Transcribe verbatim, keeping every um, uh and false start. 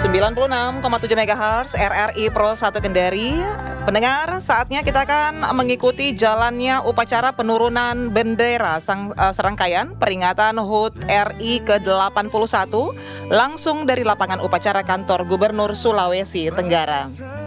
sembilan puluh enam koma tujuh megahertz R R I Pro satu Kendari. Pendengar, saatnya kita akan mengikuti jalannya upacara penurunan bendera sang, uh, serangkaian peringatan H U T R I ke delapan puluh satu langsung dari lapangan upacara kantor Gubernur Sulawesi Tenggara.